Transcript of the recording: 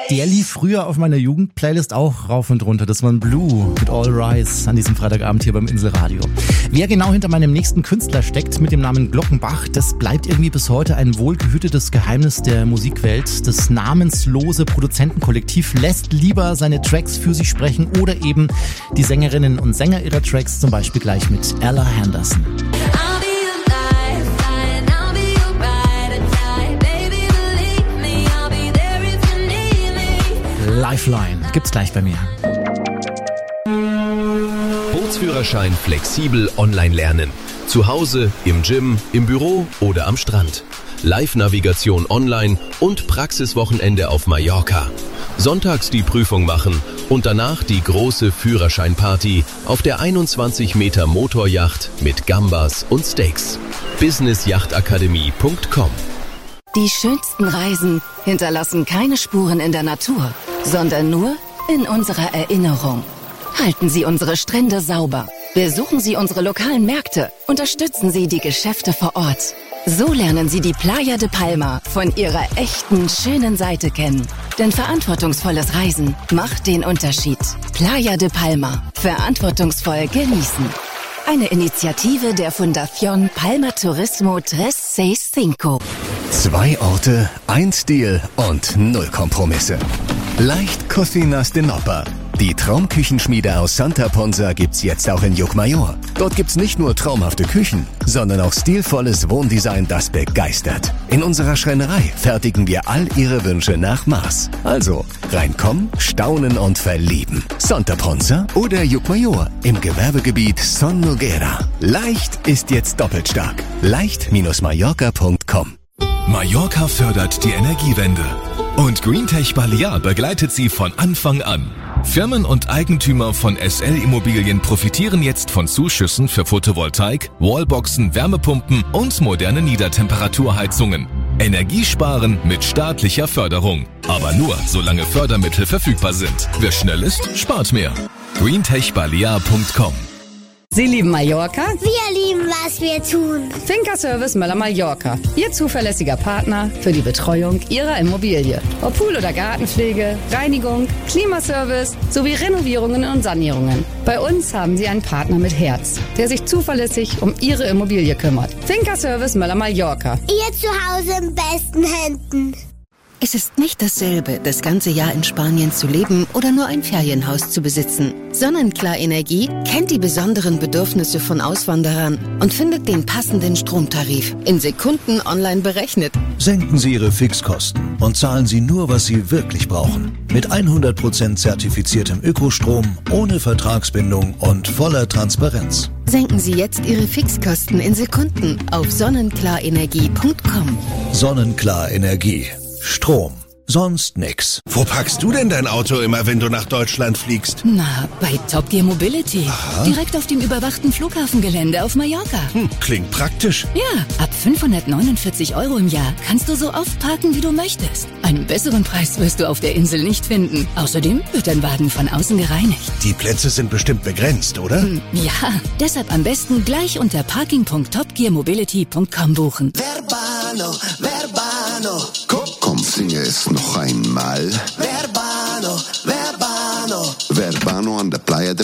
Der lief früher auf meiner Jugend-Playlist auch rauf und runter. Das war ein Blue mit All Rise an diesem Freitagabend hier beim Inselradio. Wer genau hinter meinem nächsten Künstler steckt mit dem Namen Glockenbach, das bleibt irgendwie bis heute ein wohlgehütetes Geheimnis der Musikwelt. Das namenslose Produzentenkollektiv lässt lieber seine Tracks für sich sprechen oder eben die Sängerinnen und Sänger ihrer Tracks, zum Beispiel gleich mit Ella Henderson. Lifeline gibt's gleich bei mir. Bootsführerschein flexibel online lernen. Zu Hause, im Gym, im Büro oder am Strand. Live-Navigation online und Praxiswochenende auf Mallorca. Sonntags die Prüfung machen und danach die große Führerscheinparty auf der 21 Meter Motoryacht mit Gambas und Steaks. businessjachtakademie.com. Die schönsten Reisen hinterlassen keine Spuren in der Natur, sondern nur in unserer Erinnerung. Halten Sie unsere Strände sauber. Besuchen Sie unsere lokalen Märkte. Unterstützen Sie die Geschäfte vor Ort. So lernen Sie die Playa de Palma von ihrer echten, schönen Seite kennen. Denn verantwortungsvolles Reisen macht den Unterschied. Playa de Palma. Verantwortungsvoll genießen. Eine Initiative der Fundación Palma Turismo 365. 2 Orte, 1 Stil und 0 Kompromisse. Leicht Cocinas de Nopa. Die Traumküchenschmiede aus Santa Ponsa gibt's jetzt auch in Llucmajor. Dort gibt's nicht nur traumhafte Küchen, sondern auch stilvolles Wohndesign, das begeistert. In unserer Schreinerei fertigen wir all Ihre Wünsche nach Maß. Also reinkommen, staunen und verlieben. Santa Ponsa oder Llucmajor im Gewerbegebiet Son Noguera. Leicht ist jetzt doppelt stark. leicht-mallorca.com. Mallorca fördert die Energiewende. Und Greentech Balear begleitet sie von Anfang an. Firmen und Eigentümer von SL Immobilien profitieren jetzt von Zuschüssen für Photovoltaik, Wallboxen, Wärmepumpen und moderne Niedertemperaturheizungen. Energiesparen mit staatlicher Förderung. Aber nur, solange Fördermittel verfügbar sind. Wer schnell ist, spart mehr. greentechbalear.com. Sie lieben Mallorca? Wir lieben, was wir tun. Finca Service Möller Mallorca. Ihr zuverlässiger Partner für die Betreuung Ihrer Immobilie. Ob Pool- oder Gartenpflege, Reinigung, Klimaservice sowie Renovierungen und Sanierungen. Bei uns haben Sie einen Partner mit Herz, der sich zuverlässig um Ihre Immobilie kümmert. Finca Service Möller Mallorca. Ihr Zuhause in besten Händen. Es ist nicht dasselbe, das ganze Jahr in Spanien zu leben oder nur ein Ferienhaus zu besitzen. Sonnenklar Energie kennt die besonderen Bedürfnisse von Auswanderern und findet den passenden Stromtarif in Sekunden online berechnet. Senken Sie Ihre Fixkosten und zahlen Sie nur, was Sie wirklich brauchen. Mit 100% zertifiziertem Ökostrom, ohne Vertragsbindung und voller Transparenz. Senken Sie jetzt Ihre Fixkosten in Sekunden auf sonnenklarenergie.com. Sonnenklar Energie. Strom. Sonst nix. Wo packst du denn dein Auto immer, wenn du nach Deutschland fliegst? Na, bei Top Gear Mobility. Aha. Direkt auf dem überwachten Flughafengelände auf Mallorca. Klingt praktisch. Ja, ab 549 € im Jahr kannst du so oft parken, wie du möchtest. Einen besseren Preis wirst du auf der Insel nicht finden. Außerdem wird dein Wagen von außen gereinigt. Die Plätze sind bestimmt begrenzt, oder? Ja, deshalb am besten gleich unter parking.topgearmobility.com buchen. Verbano, Verbano. Komm, singe es noch einmal. Verbano, Verbano. Verbano an der Playa de